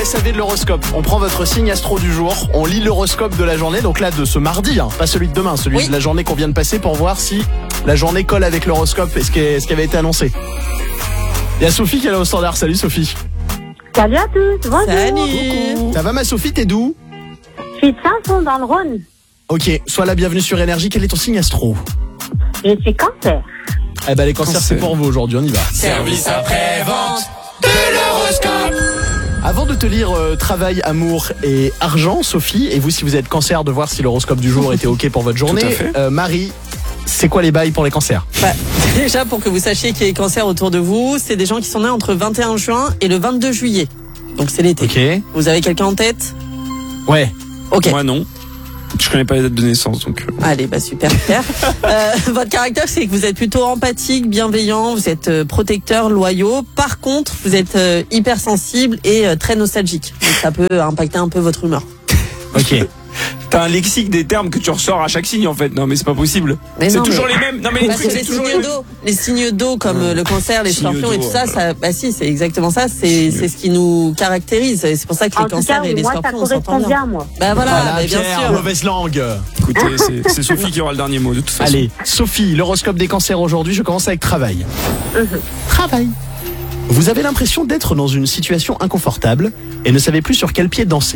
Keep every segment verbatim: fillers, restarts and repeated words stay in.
S A V de l'horoscope. On prend votre signe astro du jour, on lit l'horoscope de la journée, donc là de ce mardi, hein, pas celui de demain, celui oui. de la journée qu'on vient de passer pour voir si la journée colle avec l'horoscope et ce qui, est, ce qui avait été annoncé. Il y a Sophie qui est là au standard. Salut Sophie. Salut à tous, bonjour. Salut. Coucou. Ça va ma Sophie, t'es d'où? Je suis de Saint-Fond dans le Rhône. Ok, sois la bienvenue sur Énergie. Quel est ton signe astro? Je suis cancer. Eh ben les cancers, c'est pour vous aujourd'hui, on y va. Service après-vente de l'horoscope. Avant de te lire euh, travail, amour et argent, Sophie, et vous si vous êtes cancer, de voir si l'horoscope du jour était ok pour votre journée. Euh, Marie, c'est quoi les bails pour les cancers? Bah, déjà pour que vous sachiez qu'il y a des cancers autour de vous, c'est des gens qui sont nés entre le vingt et un juin et le vingt-deux juillet. Donc c'est l'été. Ok. Vous avez quelqu'un en tête? Ouais. Ok. Moi non. Je connais pas les dates de naissance, donc. Allez, bah super, super. euh, votre caractère, c'est que vous êtes plutôt empathique, bienveillant, vous êtes euh, protecteur, loyaux. Par contre, vous êtes euh, hypersensible et euh, très nostalgique. Donc ça peut impacter un peu votre humeur. Ok. T'as un lexique des termes que tu ressors à chaque signe en fait. Non mais c'est pas possible. Mais c'est non, toujours mais... les mêmes. Non mais Parce les, que les toujours signes les... d'eau, les signes d'eau comme euh, le cancer, les Signes scorpions et d'eau, tout ça, voilà. ça, bah si, c'est exactement ça. C'est, c'est ce qui nous caractérise. C'est pour ça que les En tout cancers cas, et les moi, scorpions, ça on s'entend correspond bien. bien, moi. Bah voilà, Voilà, bah, bien Pierre, sûr. mauvaise langue. Écoutez, c'est, c'est Sophie qui aura le dernier mot de toute façon. Allez, Sophie, l'horoscope des cancers aujourd'hui, je commence avec travail. Mhm. Travail. Vous avez l'impression d'être dans une situation inconfortable et ne savez plus sur quel pied danser.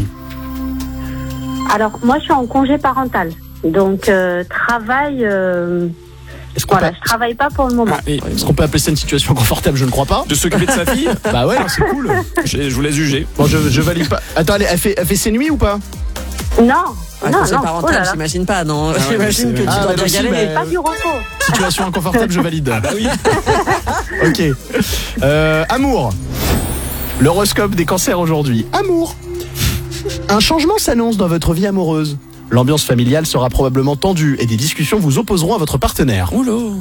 Alors, moi, je suis en congé parental. Donc, euh, travail... Euh... Est-ce qu'on, Voilà, peut... je travaille pas pour le moment. Ah, et Est-ce qu'on peut appeler ça une situation confortable? Je ne crois pas. de s'occuper de sa fille, Bah ouais, non, c'est cool. je, je vous laisse juger. Bon, je, je valide pas. Attends, elle, elle fait, elle fait ses nuits ou pas? Non, Un non, congé non. parental, Oh là là. j'imagine pas, non. ouais, J'imagine que c'est- tu Ah, dois bah, bien si, galérer. bah, Pas du repos. Situation inconfortable, je valide. Bah oui. Ok. Euh, amour. L'horoscope des cancers aujourd'hui. Amour. Un changement s'annonce dans votre vie amoureuse. L'ambiance familiale sera probablement tendue et des discussions vous opposeront à votre partenaire. Oula.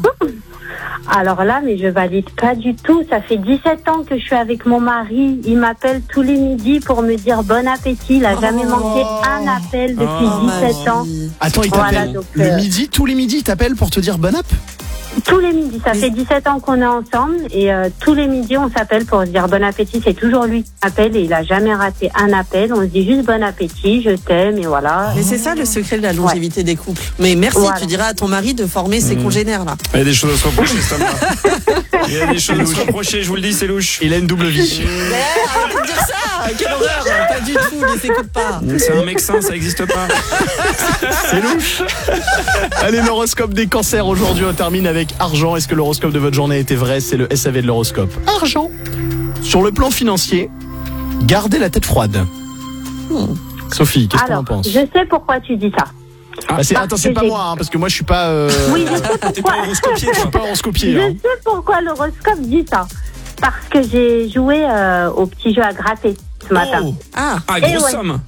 Alors là, mais je valide pas du tout. Ça fait dix-sept ans que je suis avec mon mari. Il m'appelle tous les midis pour me dire bon appétit. Il a jamais Oh. manqué un appel depuis Oh, dix-sept ans. Attends, il Voilà, t'appelle donc, le euh, midi, tous les midis, il t'appelle pour te dire bon app? Tous les midis. Ça fait dix-sept ans qu'on est ensemble et euh, tous les midis, on s'appelle pour se dire bon appétit. C'est toujours lui qui m'appelle et il a jamais raté un appel. On se dit juste bon appétit, je t'aime et voilà. Mais c'est ça le secret de la longévité des couples. Mais merci, Voilà. tu diras à ton mari de former ses Mmh. congénères là. Il y a des choses à se reprocher, cet homme-là. Il y a des choses à se reprocher, je vous le dis, c'est louche. Il a une double vie. Mais arrête de dire ça. Quelle horreur. Pas du tout, ne s'écoute pas. C'est un mec sain, ça n'existe pas. C'est louche. Allez, l'horoscope des cancers aujourd'hui, on termine avec argent. Est-ce que l'horoscope de votre journée était vrai? C'est le S A V de l'horoscope. Argent. Sur le plan financier, gardez la tête froide. Hmm. Sophie, qu'est-ce que Alors, t'en penses? je sais pourquoi tu dis ça. Bah, c'est, parce attends, c'est que pas j'ai- moi, hein, parce que moi je suis pas, euh, Oui, je sais T'es pas pourquoi. horoscopier, je suis toi. pas horoscopier. Je Hein. sais pourquoi l'horoscope dit ça. Parce que j'ai joué euh, au petit jeu à gratter ce matin. Oh. Ah, Ah, Eh grosse ouais. somme.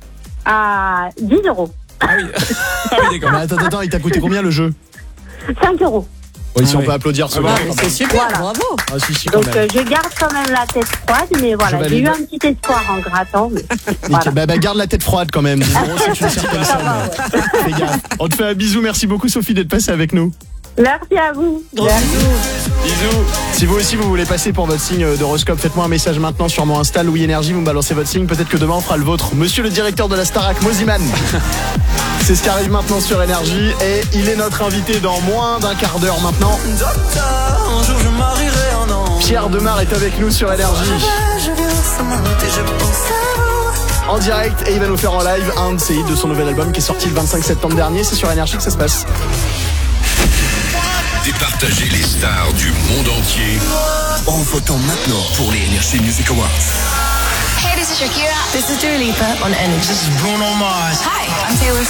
À dix euros. Ah oui, ah, oui d'accord. Mais attends, attends, il t'a coûté combien le jeu? cinq euros. Oui, si Ah on ouais. peut applaudir ce Ah bah, ah, mais c'est super, Voilà. bravo. Ah si, si, quand Donc même. euh, je garde quand même la tête froide, mais Je voilà, j'ai valide. eu un petit espoir en grattant. Mais... Nickel. voilà. Bah, bah, garde la tête froide quand même. dix euros, c'est une certaine Ça somme. va, ouais. Fais gaffe. On te fait un bisou. Merci beaucoup, Sophie, d'être passée avec nous. Merci à vous. Gros Merci. bisous. Bisous. Si vous aussi vous voulez passer pour votre signe d'horoscope, faites-moi un message maintenant sur mon Insta Louis Énergie, vous me balancez votre signe, peut-être que demain on fera le vôtre. Monsieur le directeur de la Starac, Moziman. C'est ce qui arrive maintenant sur Énergie et il est notre invité dans moins d'un quart d'heure maintenant. Un jour je marierai un an. Pierre Demar est avec nous sur Énergie Je viens sans monter, je pense à vous. en direct et il va nous faire en live un de ses hits de son nouvel album qui est sorti le vingt-cinq septembre dernier. C'est sur Énergie que ça se passe. Départager les stars du monde entier en votant maintenant pour les Energy Music Awards. Hey, this is Shakira. This is Dua Lipa on Energy. This is Bruno Mars. Hi, I'm Taylor